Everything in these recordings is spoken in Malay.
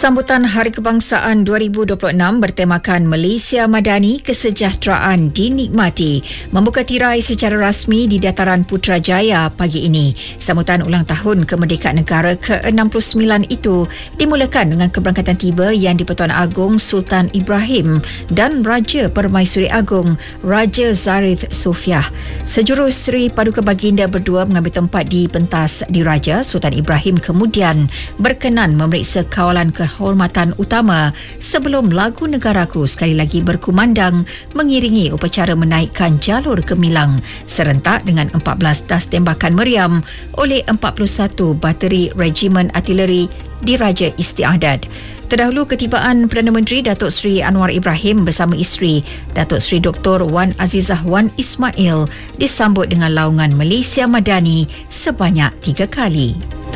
Sambutan Hari Kebangsaan 2026 bertemakan Malaysia Madani Kesejahteraan Dinikmati membuka tirai secara rasmi di Dataran Putrajaya pagi ini. Sambutan ulang tahun kemerdekaan negara ke-69 itu dimulakan dengan keberangkatan tiba Yang di-Pertuan Agong Sultan Ibrahim dan Raja Permaisuri Agong Raja Zarith Sofiah. Sejurus Seri Paduka Baginda berdua mengambil tempat di pentas diraja. Sultan Ibrahim kemudian berkenan memeriksa kawalan kehormatan utama sebelum lagu Negaraku sekali lagi berkumandang mengiringi upacara menaikkan jalur gemilang serentak dengan 14 das tembakan meriam oleh 41 bateri Regimen Artileri Diraja Istiadat. Terdahulu ketibaan Perdana Menteri Datuk Seri Anwar Ibrahim bersama isteri Datuk Seri Dr. Wan Azizah Wan Ismail disambut dengan laungan Malaysia Madani sebanyak 3 kali.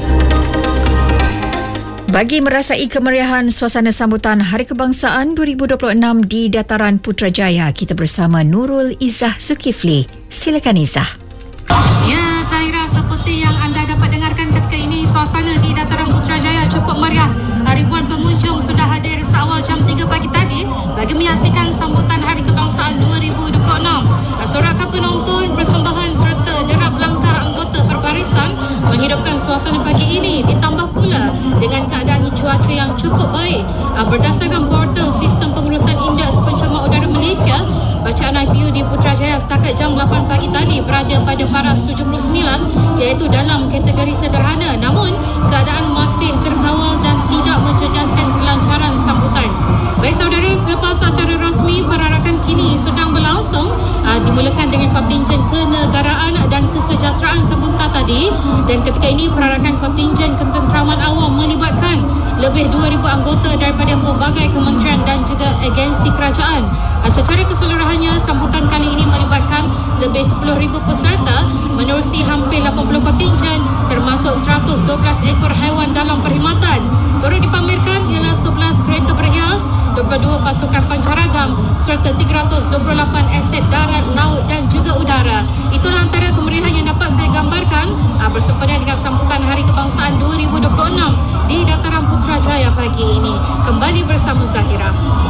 Bagi merasai kemeriahan suasana sambutan Hari Kebangsaan 2026 di Dataran Putrajaya, kita bersama Nurul Izzah Zulkifli. Silakan Izzah. Ya, Zahira, seperti yang anda dapat dengarkan ketika ini, suasana di Dataran Putrajaya cukup meriah. Ribuan pengunjung sudah hadir seawal jam 3 pagi tadi bagi menyaksikan sambutan Hari Kebangsaan 2026. Sorakan penonton, persembahan serta derap langkah anggota berbarisan menghidupkan suasana pagi ini, ditambah pula dengan keadaan cuaca yang cukup baik. Berdasarkan portal Sistem Pengurusan Indeks Pencemaran Udara Malaysia, bacaan IPU di Putrajaya setakat jam 8 pagi tadi berada pada paras 79, iaitu dalam kategori sederhana, namun keadaan masih terkawal dan tidak menjejaskan kelancaran sambutan. Baik saudara, selepas acara rasmi, perarakan kini sedang berlangsung, dimulakan dengan kontingen kenegaraan dan kesejahteraan sebentar tadi, dan ketika ini perarakan kontingen ketenteraman awam melibatkan lebih 2,000 anggota daripada pelbagai kementerian dan juga agensi kerajaan. Secara keseluruhannya, sambutan kali ini melibatkan lebih 10,000 peserta menerusi hampir 80 kontingen termasuk 112 ekor haiwan dalam perkhidmatan. Turut dipamerkan ialah 11 kereta berhias, 22 pasukan pancaragam serta 328 aset darat, laut dan juga udara. Itulah antara kemeriahan yang dapat saya gambarkan bersempena dengan sambutan Hari Kebangsaan 2026 di Dataran Putrajaya pagi ini. Kembali bersama Zahira.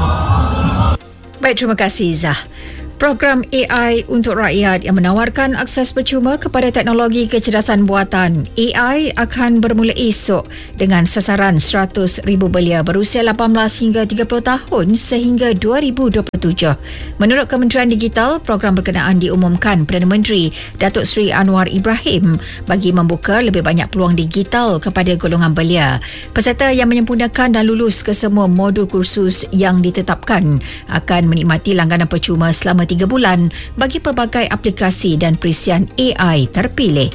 Baik, terima kasih Izzah. Program AI untuk rakyat yang menawarkan akses percuma kepada teknologi kecerdasan buatan AI akan bermula esok dengan sasaran 100,000 belia berusia 18 hingga 30 tahun sehingga 2027. Menurut Kementerian Digital, program berkenaan diumumkan Perdana Menteri Datuk Seri Anwar Ibrahim bagi membuka lebih banyak peluang digital kepada golongan belia. Peserta yang menyempurnakan dan lulus ke semua modul kursus yang ditetapkan akan menikmati langganan percuma selama 3 bulan bagi pelbagai aplikasi dan perisian AI terpilih.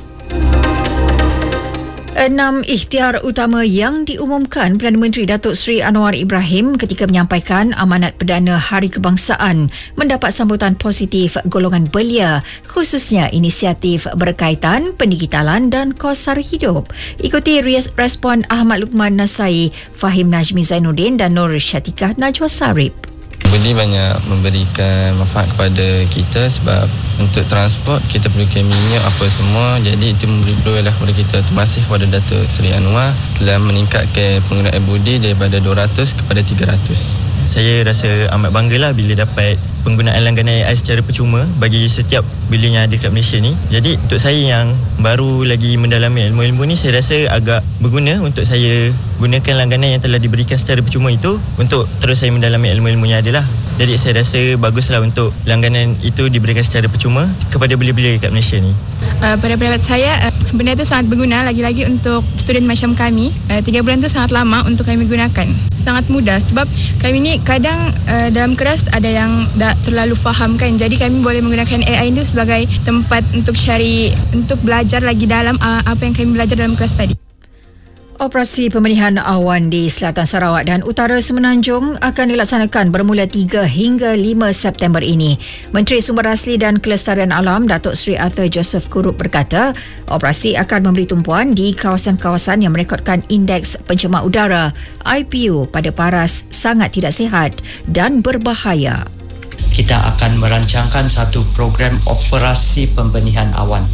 6 ikhtiar utama yang diumumkan Perdana Menteri Datuk Seri Anwar Ibrahim ketika menyampaikan amanat Perdana Hari Kebangsaan mendapat sambutan positif golongan belia, khususnya inisiatif berkaitan pendigitalan dan kos sara hidup. Ikuti respon Ahmad Lukman Nasai, Fahim Najmi Zainuddin dan Nur Syatikah Najwa Sarip. Beli banyak memberikan manfaat kepada kita sebab untuk transport kita perlukan minyak apa semua, jadi itu memberilah kepada kita. Terima kasih kepada Datuk Seri Anwar telah meningkatkan penggunaan budi daripada 200 kepada 300. Saya rasa amat banggalah bila dapat penggunaan langganan AI secara percuma bagi setiap belia yang ada dekat Malaysia ni. Jadi untuk saya yang baru lagi mendalami ilmu-ilmu ni, saya rasa agak berguna untuk saya gunakan langganan yang telah diberikan secara percuma itu untuk terus saya mendalami ilmu-ilmu yang ada lah. Jadi saya rasa baguslah untuk langganan itu diberikan secara percuma kepada belia-belia dekat Malaysia ni. Pada pendapat saya, benda itu sangat berguna lagi-lagi untuk student macam kami. 3 bulan itu sangat lama untuk kami gunakan. Sangat mudah sebab kami ni kadang dalam kelas ada yang tak terlalu faham kan. Jadi kami boleh menggunakan AI itu sebagai tempat untuk belajar lagi dalam apa yang kami belajar dalam kelas tadi. Operasi pemilihan awan di Selatan Sarawak dan Utara Semenanjung akan dilaksanakan bermula 3 hingga 5 September ini. Menteri Sumber Asli dan Kelestarian Alam Datuk Seri Arthur Joseph Kurup berkata, operasi akan memberi tumpuan di kawasan-kawasan yang merekodkan indeks pencemar udara IPU pada paras sangat tidak sihat dan berbahaya. Kita akan merancangkan satu program operasi pembenihan awan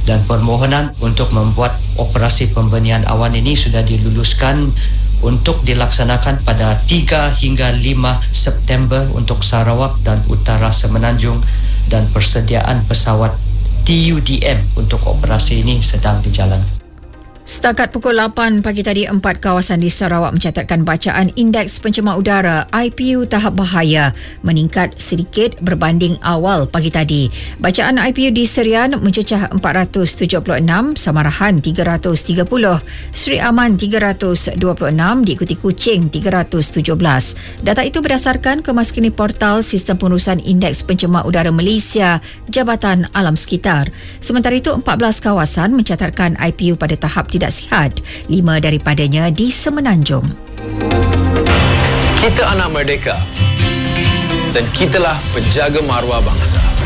dan permohonan untuk membuat operasi pembenihan awan ini sudah diluluskan untuk dilaksanakan pada 3 hingga 5 September untuk Sarawak dan Utara Semenanjung, dan persediaan pesawat TUDM untuk operasi ini sedang dijalankan. Setakat pukul 8 pagi tadi, 4 kawasan di Sarawak mencatatkan bacaan indeks pencemar udara IPU tahap bahaya meningkat sedikit berbanding awal pagi tadi. Bacaan IPU di Serian mencecah 476, Samarahan 330, Seri Aman 326, diikuti Kuching 317. Data itu berdasarkan kemaskini portal Sistem Pengurusan Indeks Pencemar Udara Malaysia, Jabatan Alam Sekitar. Sementara itu, 14 kawasan mencatatkan IPU pada tahap tidak sihat, 5 daripadanya di Semenanjung. Kita anak merdeka dan kitalah penjaga maruah bangsa.